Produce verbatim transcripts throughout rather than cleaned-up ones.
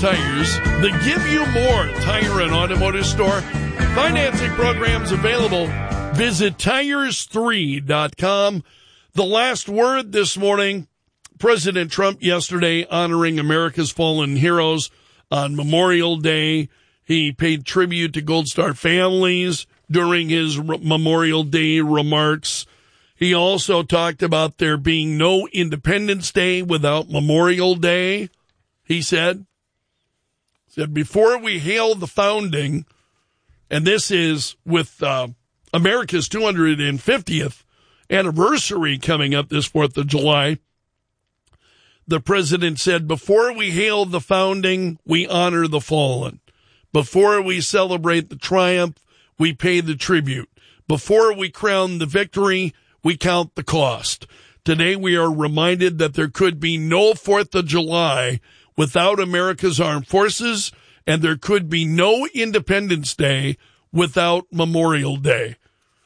Tires, the Give You More Tire and Automotive Store. Financing programs available. Visit tires three dot com. The last word this morning, President Trump yesterday honoring America's fallen heroes on Memorial Day. He paid tribute to Gold Star families during his Memorial Day remarks. He also talked about there being no Independence Day without Memorial Day, he said. He said, before we hail the founding, and this is with uh, America's two hundred fiftieth anniversary coming up this fourth of July, the president said, before we hail the founding, we honor the fallen. Before we celebrate the triumph, we pay the tribute. Before we crown the victory, we count the cost. Today we are reminded that there could be no fourth of July without America's armed forces, and there could be no Independence Day without Memorial Day.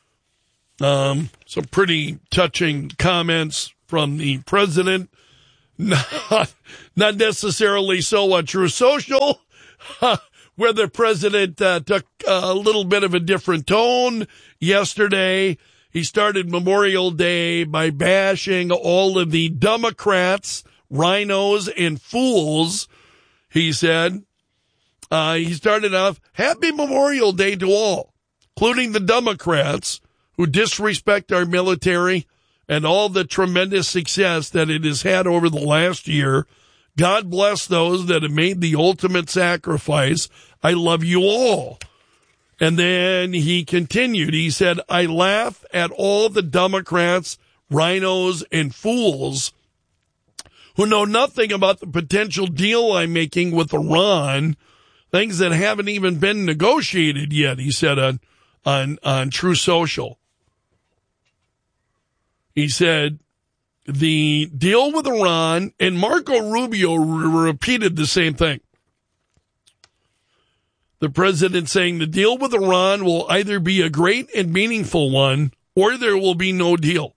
Um, some pretty touching comments from the president. Not, not necessarily so on True Social, where the president uh, took a little bit of a different tone yesterday. He started Memorial Day by bashing all of the Democrats, rhinos, and fools, he said. Uh, he started off, Happy Memorial Day to all, including the Democrats who disrespect our military and all the tremendous success that it has had over the last year. God bless those that have made the ultimate sacrifice. I love you all. And then he continued. He said, I laugh at all the Democrats, rhinos, and fools who know nothing about the potential deal I'm making with Iran, things that haven't even been negotiated yet, he said on, on, on True Social. He said, the deal with Iran, and Marco Rubio re- repeated the same thing. The president saying the deal with Iran will either be a great and meaningful one or there will be no deal.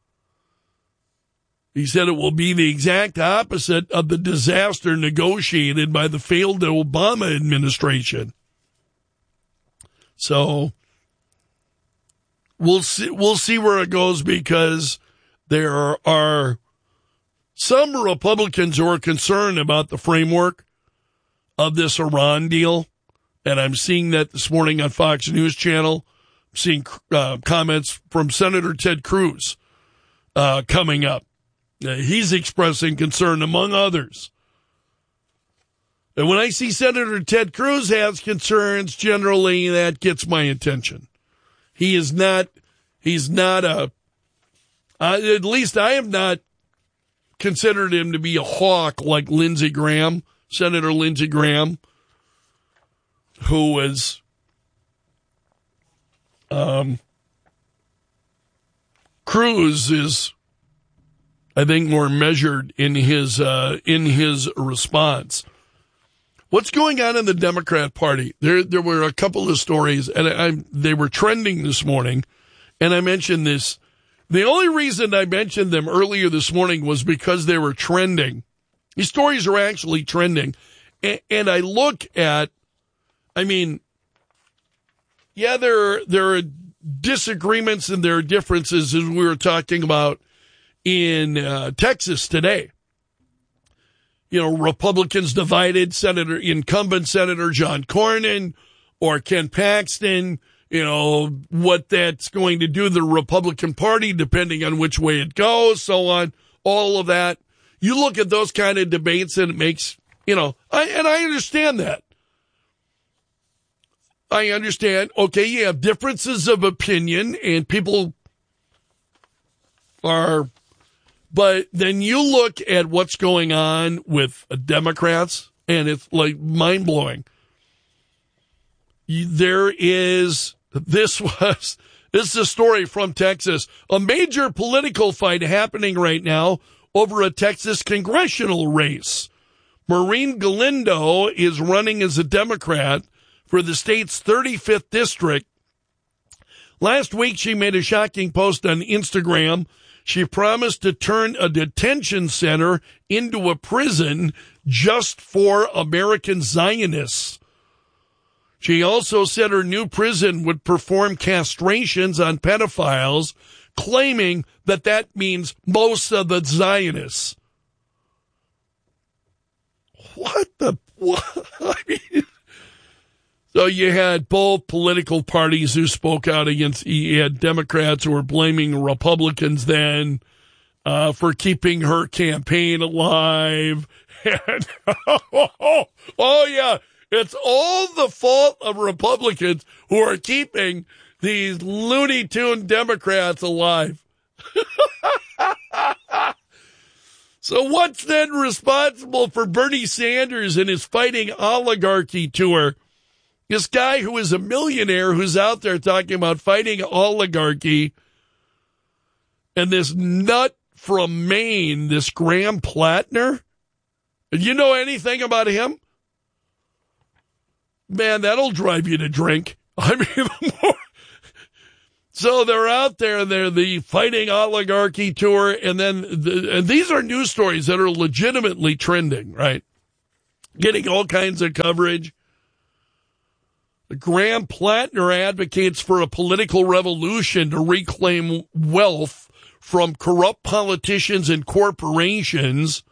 He said it will be the exact opposite of the disaster negotiated by the failed Obama administration. So we'll see, we'll see where it goes, because there are some Republicans who are concerned about the framework of this Iran deal. And I'm seeing that this morning on Fox News Channel. I'm seeing uh, comments from Senator Ted Cruz uh, coming up. Uh, he's expressing concern, among others. And when I see Senator Ted Cruz has concerns, generally that gets my attention. He is not, he's not a, uh, at least I have not considered him to be a hawk like Lindsey Graham, Senator Lindsey Graham, who is um, Cruz is, I think, more measured in his uh, in his response. What's going on in the Democrat Party? There there were a couple of stories, and I, I, they were trending this morning, and I mentioned this. The only reason I mentioned them earlier this morning was because they were trending. These stories are actually trending, and, and I look at, I mean, yeah, there, there are disagreements and there are differences, as we were talking about in uh, Texas today. You know, Republicans divided, Senator, incumbent Senator John Cornyn or Ken Paxton, you know, what that's going to do to the Republican Party, depending on which way it goes, so on, all of that. You look at those kind of debates and it makes, you know, I, and I understand that. I understand, okay, you have differences of opinion and people are, but then you look at what's going on with Democrats and it's like mind-blowing. There is, this was, this is a story from Texas, a major political fight happening right now over a Texas congressional race. Maureen Galindo is running as a Democrat for the state's thirty-fifth district. Last week, she made a shocking post on Instagram She promised to turn a detention center into a prison just for American Zionists. She also said her new prison would perform castrations on pedophiles, claiming that that means most of the Zionists. What the, what? I mean, so you had both political parties who spoke out against, you had Democrats who were blaming Republicans then uh, for keeping her campaign alive. And, oh, oh, oh, yeah, it's all the fault of Republicans who are keeping these Looney Tune Democrats alive. So what's then responsible for Bernie Sanders and his fighting oligarchy tour? This guy who is a millionaire who's out there talking about fighting oligarchy, and this nut from Maine, this Graham Plattner. Do you know anything about him? Man, that'll drive you to drink. I mean, the more... So they're out there, and they're the fighting oligarchy tour, and then the, and these are news stories that are legitimately trending, right? Getting all kinds of coverage. Graham Plattner advocates for a political revolution to reclaim wealth from corrupt politicians and corporations.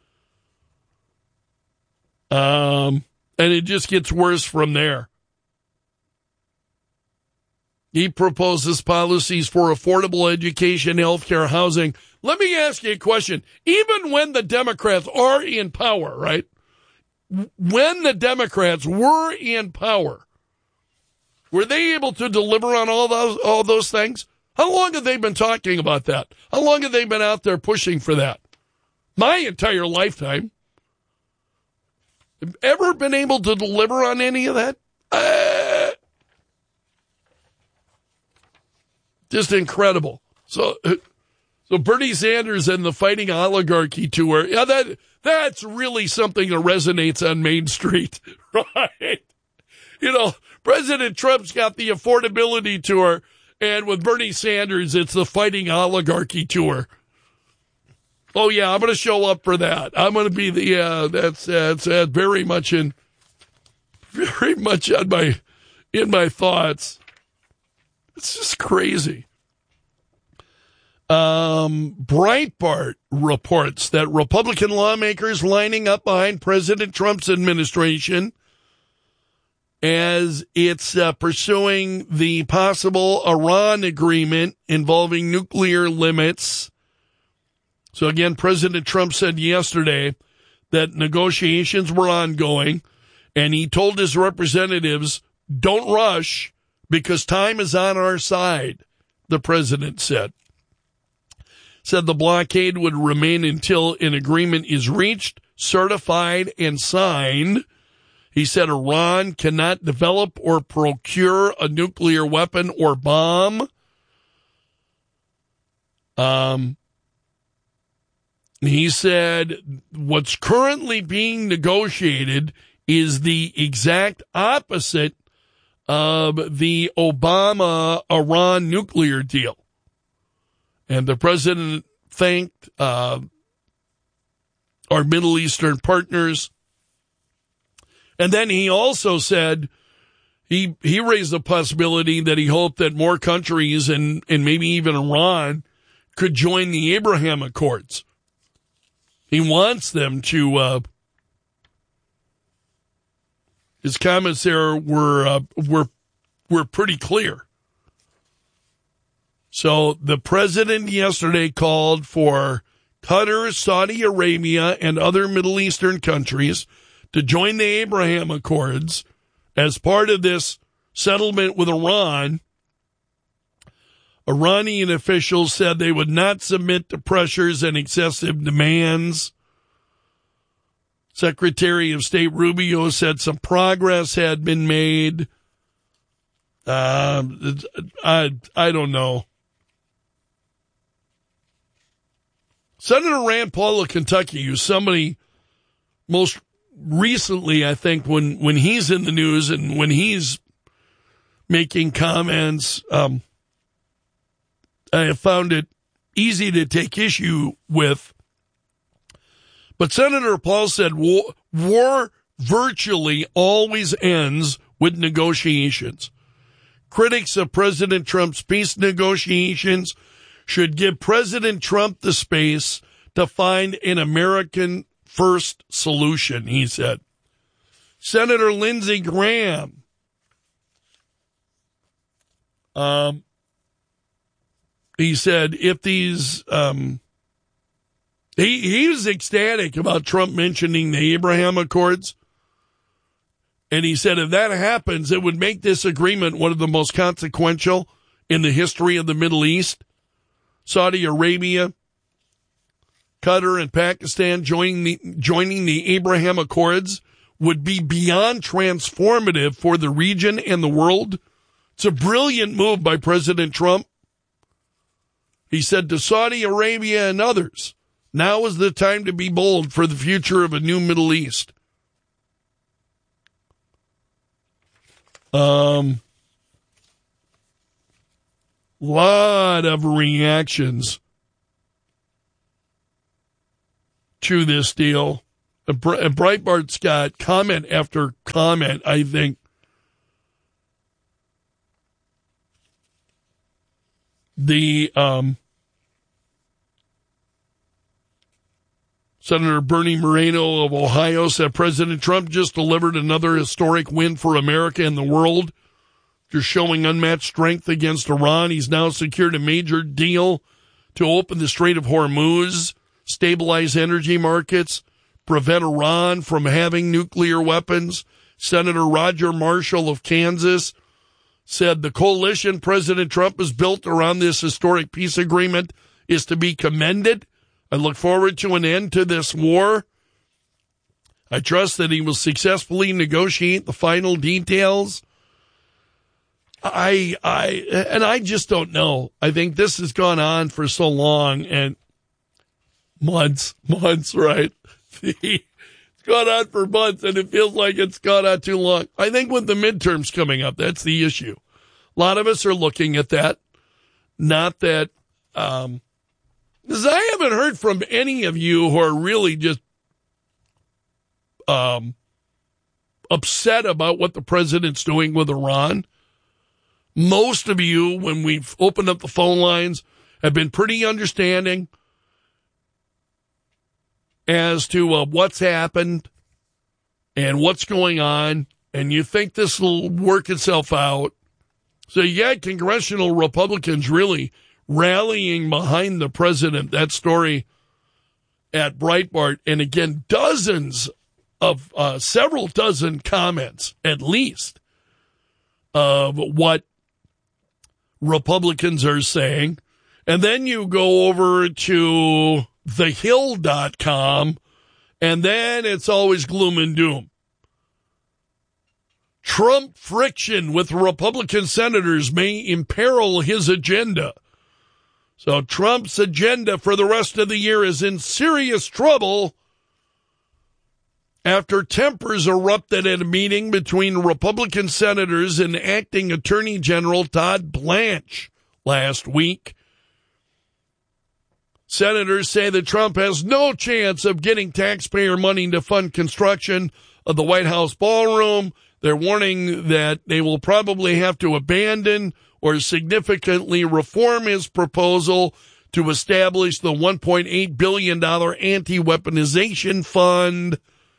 Um, and it just gets worse from there. He proposes policies for affordable education, healthcare, housing. Let me ask you a question. Even when the Democrats are in power, right? When the Democrats were in power, were they able to deliver on all those all those things? How long have they been talking about that? How long have they been out there pushing for that? My entire lifetime. Have ever been able to deliver on any of that? Uh, just incredible. So, so Bernie Sanders and the fighting oligarchy tour, yeah, that that's really something that resonates on Main Street, right? You know, President Trump's got the affordability tour, and with Bernie Sanders, it's the fighting oligarchy tour. Oh yeah, I'm going to show up for that. I'm going to be the yeah. That's that's uh, very much in, very much on my, in my thoughts. It's just crazy. Um, Breitbart reports that Republican lawmakers lining up behind President Trump's administration as it's uh, pursuing the possible Iran agreement involving nuclear limits. So again, President Trump said yesterday that negotiations were ongoing, and he told his representatives, don't rush because time is on our side, the president said. Said the blockade would remain until an agreement is reached, certified, and signed. He said Iran cannot develop or procure a nuclear weapon or bomb. Um, he said what's currently being negotiated is the exact opposite of the Obama-Iran nuclear deal. And the president thanked uh, our Middle Eastern partners. And then he also said he he raised the possibility that he hoped that more countries and, and maybe even Iran could join the Abraham Accords. He wants them to. Uh, his comments there were uh, were were pretty clear. So the president yesterday called for Qatar, Saudi Arabia, and other Middle Eastern countries to join the Abraham Accords as part of this settlement with Iran. Iranian officials said they would not submit to pressures and excessive demands. Secretary of State Rubio said some progress had been made. Uh, I, I don't know. Senator Rand Paul of Kentucky, who's somebody most recently, I think, when, when he's in the news and when he's making comments, um, I have found it easy to take issue with. But Senator Paul said war, war virtually always ends with negotiations. Critics of President Trump's peace negotiations should give President Trump the space to find an American first solution, he said. Senator Lindsey Graham um, he said if these um, he, he was ecstatic about Trump mentioning the Abraham Accords. And he said if that happens, it would make this agreement one of the most consequential in the history of the Middle East. Saudi Arabia, Qatar, and Pakistan joining the, joining the Abraham Accords would be beyond transformative for the region and the world. It's a brilliant move by President Trump. He said to Saudi Arabia and others, now is the time to be bold for the future of a new Middle East. Um, lot of reactions to this deal. Breitbart's got comment after comment, I think. The um, Senator Bernie Moreno of Ohio said President Trump just delivered another historic win for America and the world. After showing unmatched strength against Iran, he's now secured a major deal to open the Strait of Hormuz, stabilize energy markets, prevent Iran from having nuclear weapons. Senator Roger Marshall of Kansas said the coalition President Trump has built around this historic peace agreement is to be commended. I look forward to an end to this war. I trust that he will successfully negotiate the final details. I, I, and I just don't know. I think this has gone on for so long and months, months, right? It's gone on for months and it feels like it's gone on too long. I think with the midterms coming up, that's the issue. A lot of us are looking at that. Not that, um, because I haven't heard from any of you who are really just um, upset about what the president's doing with Iran. Most of you, when we've opened up the phone lines, have been pretty understanding as to uh, what's happened and what's going on, and you think this will work itself out. So you got congressional Republicans really rallying behind the president. That story at Breitbart, and again, dozens of, uh, several dozen comments, at least, of what Republicans are saying. And then you go over to the hill dot com, and then it's always gloom and doom. Trump friction with Republican senators may imperil his agenda. So Trump's agenda for the rest of the year is in serious trouble after tempers erupted at a meeting between Republican senators and acting Attorney General Todd Blanche last week. Senators say that Trump has no chance of getting taxpayer money to fund construction of the White House ballroom. They're warning that they will probably have to abandon or significantly reform his proposal to establish the one point eight billion dollars anti-weaponization fund.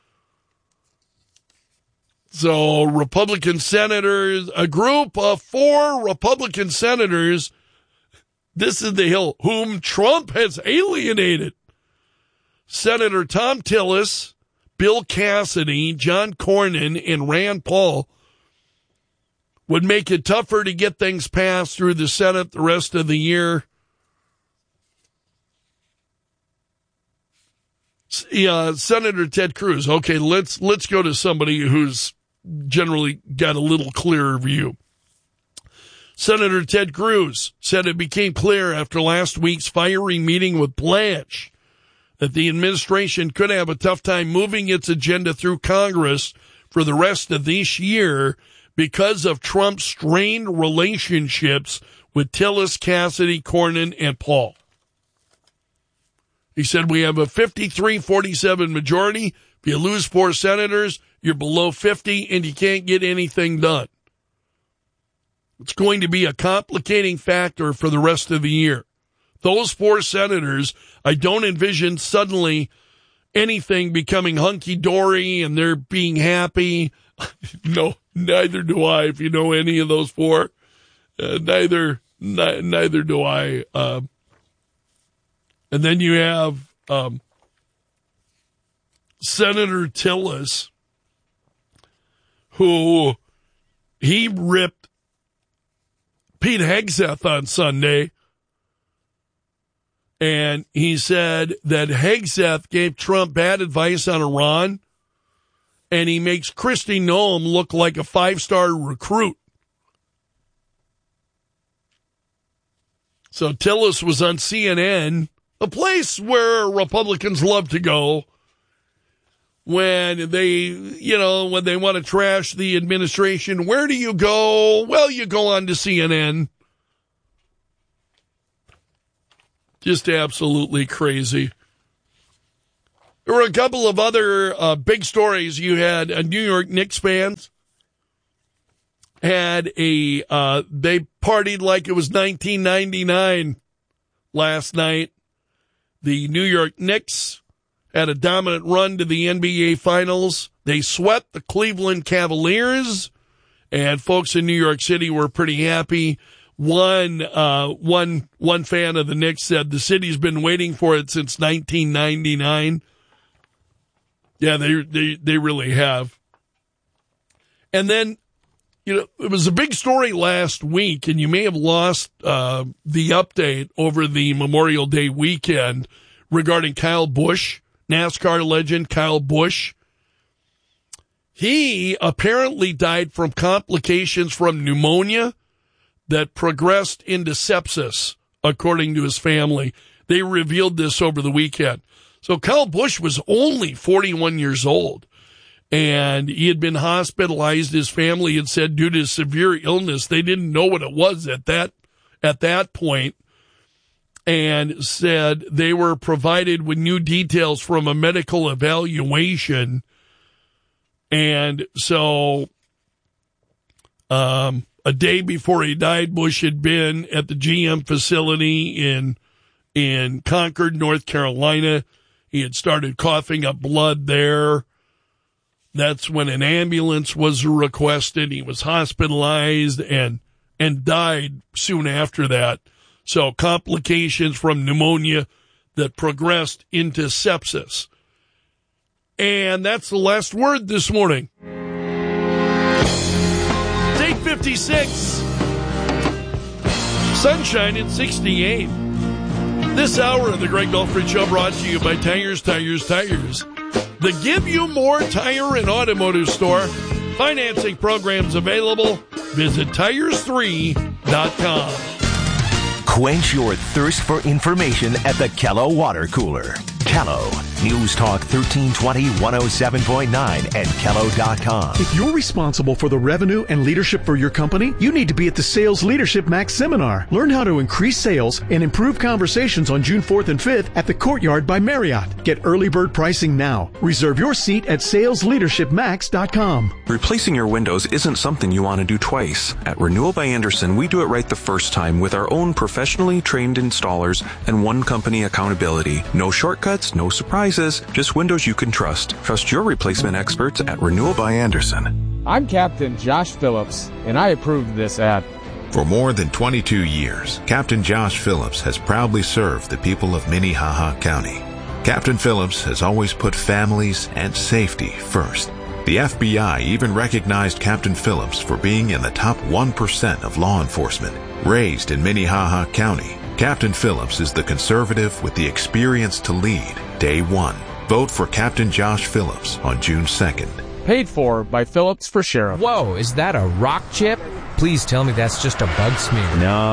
So Republican senators, a group of four Republican senators, this is the Hill, whom Trump has alienated. Senator Thom Tillis, Bill Cassidy, John Cornyn, and Rand Paul would make it tougher to get things passed through the Senate the rest of the year. Yeah, Senator Ted Cruz. Okay, let's let's go to somebody who's generally got a little clearer view. Senator Ted Cruz said it became clear after last week's fiery meeting with Blanche that the administration could have a tough time moving its agenda through Congress for the rest of this year because of Trump's strained relationships with Tillis, Cassidy, Cornyn, and Paul. He said, we have a fifty-three forty-seven majority. If you lose four senators, you're below fifty and you can't get anything done. It's going to be a complicating factor for the rest of the year. Those four senators, I don't envision suddenly anything becoming hunky-dory and they're being happy. No, neither do I, if you know any of those four. Uh, neither, ni- neither do I. Uh, and then you have um, Senator Tillis, who he ripped Pete Hegseth on Sunday. And he said that Hegseth gave Trump bad advice on Iran, and he makes Kristi Noem look like a five-star recruit. So Tillis was on C N N, a place where Republicans love to go when they, you know, when they want to trash the administration. Where do you go? Well, you go on to C N N. Just absolutely crazy. There were a couple of other uh, big stories. You had a New York Knicks fans had a, uh, they partied like it was nineteen ninety-nine last night. The New York Knicks had a dominant run to the N B A Finals. They swept the Cleveland Cavaliers, and folks in New York City were pretty happy. One, uh, one, one fan of the Knicks said the city's been waiting for it since nineteen ninety-nine. Yeah, they, they, they really have. And then, you know, it was a big story last week, and you may have lost, uh, the update over the Memorial Day weekend regarding Kyle Busch, NASCAR legend Kyle Busch. He apparently died from complications from pneumonia that progressed into sepsis, according to his family. They revealed this over the weekend. So Kyle Busch was only forty-one years old, and he had been hospitalized. His family had said due to severe illness, they didn't know what it was at that, at that point, and said they were provided with new details from a medical evaluation. And so, um, a day before he died, Busch had been at the G M facility in in Concord, North Carolina. He had started coughing up blood there. That's when an ambulance was requested. He was hospitalized and and died soon after that. So complications from pneumonia that progressed into sepsis. And that's the last word this morning. eight fifty-six. Sunshine at sixty-eight. This hour of the Greg Dolfrich Show brought to you by Tires, Tires, Tires. The Give You More Tire and Automotive Store. Financing programs available. Visit tires three dot com. Quench your thirst for information at the Kello Water Cooler. Kello, News Talk thirteen twenty, one oh seven point nine and kello dot com. If you're responsible for the revenue and leadership for your company, you need to be at the Sales Leadership Max Seminar. Learn how to increase sales and improve conversations on June fourth and fifth at the Courtyard by Marriott. Get early bird pricing now. Reserve your seat at sales leadership max dot com. Replacing your windows isn't something you want to do twice. At Renewal by Andersen, we do it right the first time with our own professionally trained installers and one company accountability. No shortcuts, no surprises, just windows you can trust. Trust your replacement experts at Renewal by Andersen. I'm Captain Josh Phillips, and I approve this ad. For more than twenty-two years, Captain Josh Phillips has proudly served the people of Minnehaha County. Captain Phillips has always put families and safety first. The F B I even recognized Captain Phillips for being in the top one percent of law enforcement. Raised in Minnehaha County, Captain Phillips is the conservative with the experience to lead day one. Vote for Captain Josh Phillips on June second. Paid for by Phillips for Sheriff. Whoa, is that a rock chip? Please tell me that's just a bug smear. No,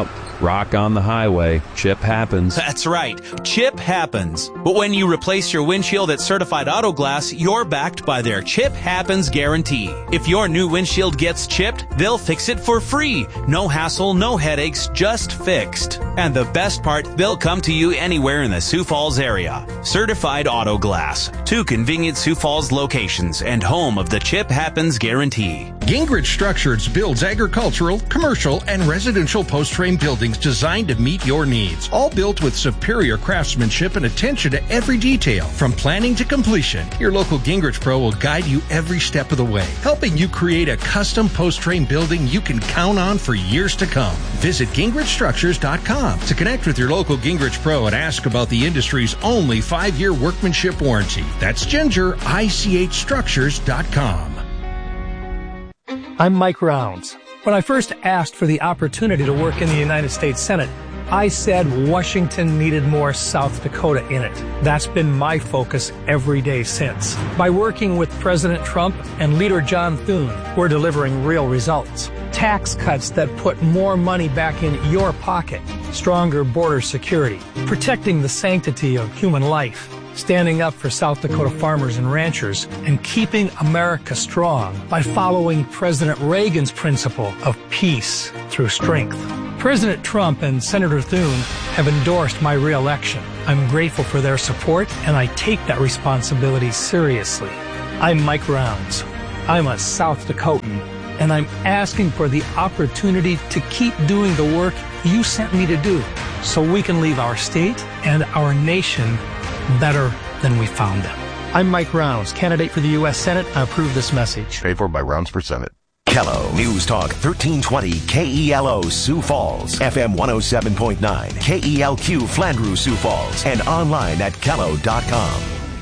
Rock on the highway. Chip happens. That's right. Chip happens. But when you replace your windshield at Certified Auto Glass, you're backed by their Chip Happens guarantee. If your new windshield gets chipped, they'll fix it for free. No hassle, no headaches, just fixed. And the best part, they'll come to you anywhere in the Sioux Falls area. Certified Auto Glass. Two convenient Sioux Falls locations and home of the Chip Happens guarantee. Gingrich Structures builds agricultural, commercial, and residential post-frame buildings designed to meet your needs. All built with superior craftsmanship and attention to every detail. From planning to completion, your local Gingrich Pro will guide you every step of the way, helping you create a custom post-frame building you can count on for years to come. Visit Gingrich Structures dot com to connect with your local Gingrich Pro and ask about the industry's only five-year workmanship warranty. That's Ginger, I C H Structures dot com. I'm Mike Rounds. When I first asked for the opportunity to work in the United States Senate, I said Washington needed more South Dakota in it. That's been my focus every day since. By working with President Trump and Leader John Thune, we're delivering real results. Tax cuts that put more money back in your pocket, stronger border security, protecting the sanctity of human life, standing up for South Dakota farmers and ranchers, and keeping America strong by following President Reagan's principle of peace through strength. President Trump and Senator Thune have endorsed my re-election. I'm grateful for their support, and I take that responsibility seriously. I'm Mike Rounds. I'm a South Dakotan, and I'm asking for the opportunity to keep doing the work you sent me to do so we can leave our state and our nation better than we found them. I'm Mike Rounds, candidate for the U S Senate. I approve this message. Paid for by Rounds for Senate. Kello News Talk thirteen twenty K E L O Sioux Falls, F M one oh seven point nine, K E L Q Flandreau Sioux Falls, and online at kello dot com.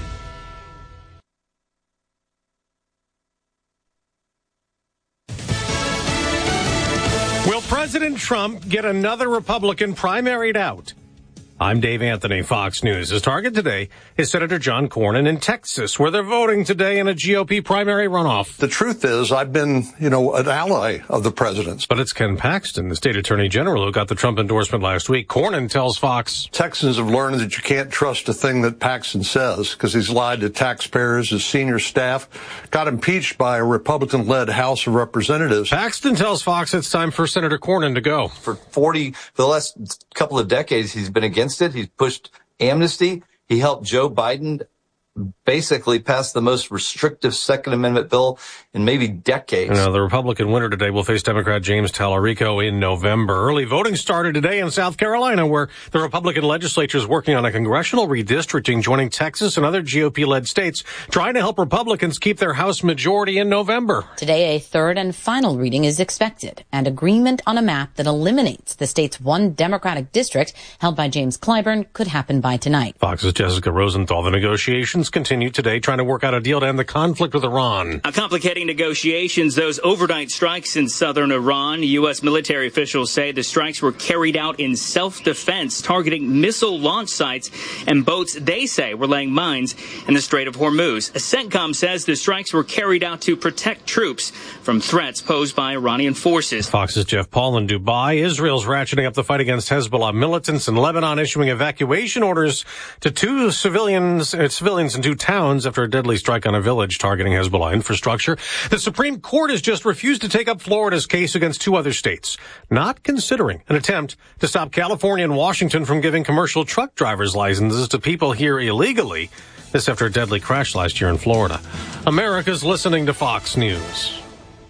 Will President Trump get another Republican primaried out? I'm Dave Anthony, Fox News. His target today is Senator John Cornyn in Texas, where they're voting today in a G O P primary runoff. The truth is, I've been, you know, an ally of the president's. But it's Ken Paxton, the state attorney general, who got the Trump endorsement last week. Cornyn tells Fox, Texans have learned that you can't trust a thing that Paxton says because he's lied to taxpayers, his senior staff, got impeached by a Republican-led House of Representatives. Paxton tells Fox it's time for Senator Cornyn to go. For forty, for the last couple of decades, he's been against it. He's pushed amnesty. He helped Joe Biden basically pass the most restrictive Second Amendment bill in maybe decades. Now, the Republican winner today will face Democrat James Tallarico in November. Early voting started today in South Carolina, where the Republican legislature is working on a congressional redistricting, joining Texas and other G O P-led states, trying to help Republicans keep their House majority in November. Today, a third and final reading is expected, and agreement on a map that eliminates the state's one Democratic district held by James Clyburn could happen by tonight. Fox's Jessica Rosenthal. The negotiations continue today, trying to work out a deal to end the conflict with Iran. A complicating negotiations, those overnight strikes in southern Iran. U S military officials say the strikes were carried out in self-defense, targeting missile launch sites and boats they say were laying mines in the Strait of Hormuz. CENTCOM says the strikes were carried out to protect troops from threats posed by Iranian forces. Fox's Jeff Paul in Dubai. Israel's ratcheting up the fight against Hezbollah militants, and Lebanon issuing evacuation orders to two civilians, uh, civilians in two towns after a deadly strike on a village targeting Hezbollah infrastructure. The Supreme Court has just refused to take up Florida's case against two other states, not considering an attempt to stop California and Washington from giving commercial truck drivers licenses to people here illegally. This after a deadly crash last year in Florida. America's listening to Fox News.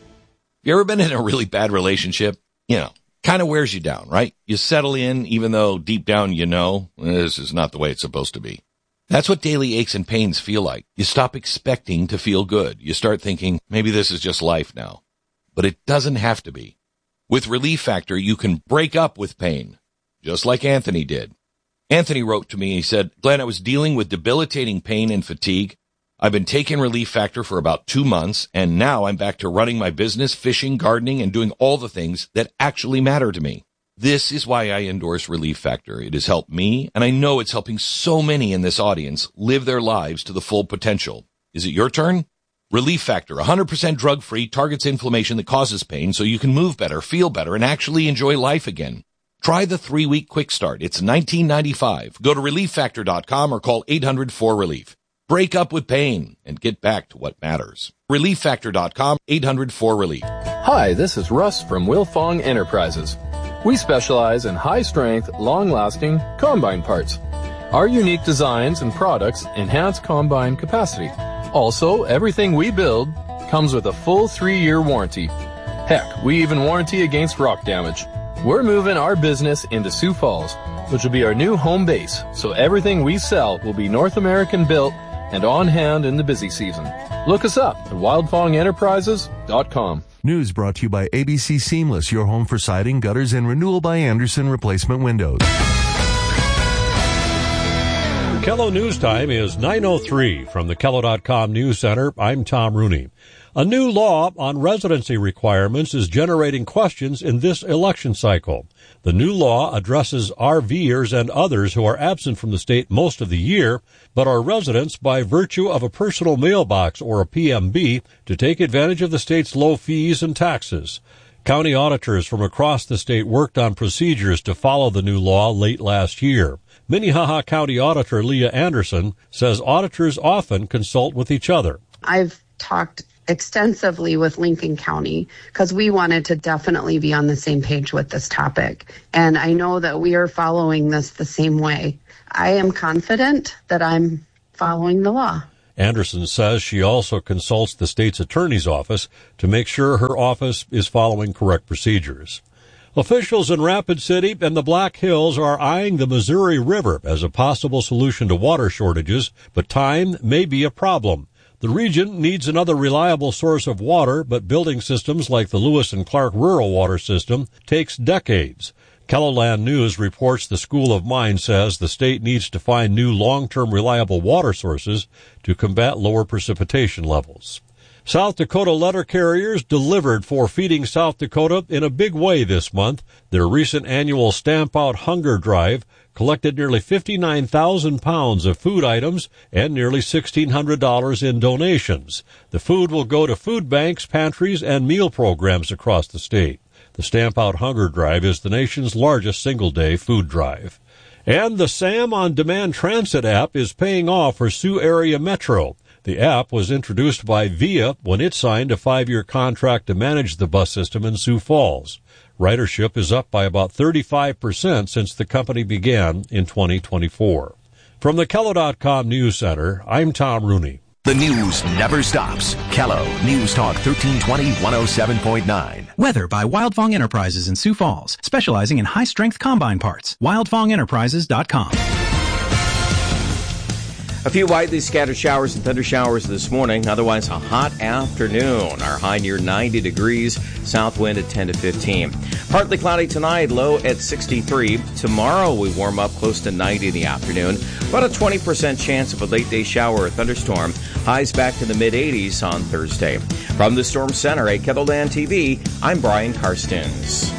You ever been in a really bad relationship? You know, kind of wears you down, right? You settle in even though deep down you know this is not the way it's supposed to be. That's what daily aches and pains feel like. You stop expecting to feel good. You start thinking, maybe this is just life now. But it doesn't have to be. With Relief Factor, you can break up with pain, just like Anthony did. Anthony wrote to me, he said, Glenn, I was dealing with debilitating pain and fatigue. I've been taking Relief Factor for about two months, and now I'm back to running my business, fishing, gardening, and doing all the things that actually matter to me. This is why I endorse Relief Factor. It has helped me, and I know it's helping so many in this audience live their lives to the full potential. Is it your turn? Relief Factor, one hundred percent drug-free, targets inflammation that causes pain so you can move better, feel better, and actually enjoy life again. Try the three-week quick start. It's nineteen ninety-five. Go to relief factor dot com or call eight hundred four relief. Break up with pain and get back to what matters. relief factor dot com, eight hundred four relief. Hi, this is Russ from Wilfong Enterprises. We specialize in high-strength, long-lasting combine parts. Our unique designs and products enhance combine capacity. Also, everything we build comes with a full three-year warranty. Heck, we even warranty against rock damage. We're moving our business into Sioux Falls, which will be our new home base, so everything we sell will be North American built and on hand in the busy season. Look us up at wildfong enterprises dot com. News brought to you by A B C Seamless, your home for siding, gutters, and renewal by Anderson replacement windows. Kello News Time is nine oh three. From the Kello dot com News Center, I'm Tom Rooney. A new law on residency requirements is generating questions in this election cycle. The new law addresses RVers and others who are absent from the state most of the year, but are residents by virtue of a personal mailbox or a P M B to take advantage of the state's low fees and taxes. County auditors from across the state worked on procedures to follow the new law late last year. Minnehaha County Auditor Leah Anderson says auditors often consult with each other. I've talked extensively with Lincoln County because we wanted to definitely be on the same page with this topic. And I know that we are following this the same way. I am confident that I'm following the law. Anderson says she also consults the state's attorney's office to make sure her office is following correct procedures. Officials in Rapid City and the Black Hills are eyeing the Missouri River as a possible solution to water shortages, but time may be a problem. The region needs another reliable source of water, but building systems like the Lewis and Clark Rural Water System takes decades. KELOLAND News reports the School of Mines says the state needs to find new long-term reliable water sources to combat lower precipitation levels. South Dakota letter carriers delivered for Feeding South Dakota in a big way this month. Their recent annual Stamp Out Hunger Drive collected nearly fifty-nine thousand pounds of food items and nearly sixteen hundred dollars in donations. The food will go to food banks, pantries, and meal programs across the state. The Stamp Out Hunger Drive is the nation's largest single-day food drive. And the SAM On Demand Transit app is paying off for Sioux Area Metro. The app was introduced by Via when it signed a five-year contract to manage the bus system in Sioux Falls. Ridership is up by about thirty-five percent since the company began in twenty twenty-four. From the Kello dot com News Center, I'm Tom Rooney. The news never stops. Kello News Talk thirteen twenty, one oh seven point nine. Weather by Wildfong Enterprises in Sioux Falls, specializing in high-strength combine parts. wildfong enterprises dot com. A few widely scattered showers and thunder showers this morning. Otherwise, a hot afternoon. Our high near ninety degrees. South wind at ten to fifteen. Partly cloudy tonight, low at sixty-three. Tomorrow, we warm up close to ninety in the afternoon. About a twenty percent chance of a late-day shower or thunderstorm. Highs back to the mid-eighties on Thursday. From the Storm Center at KELOLAND T V, I'm Brian Karstens.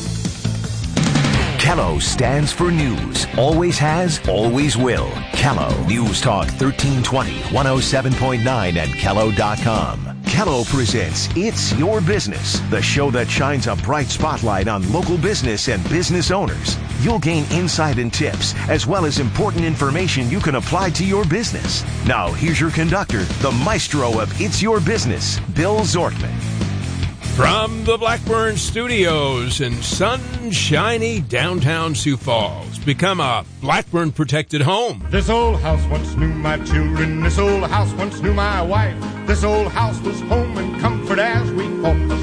Kello stands for news. Always has, always will. Kello News Talk thirteen twenty, one oh seven point nine and Kello dot com. Kello presents It's Your Business, the show that shines a bright spotlight on local business and business owners. You'll gain insight and tips, as well as important information you can apply to your business. Now, here's your conductor, the maestro of It's Your Business, Bill Zorkman. From the Blackburn Studios in sunshiny downtown Sioux Falls, become a Blackburn protected home. This old house once knew my children. This old house once knew my wife. This old house was home and comfort as we fought the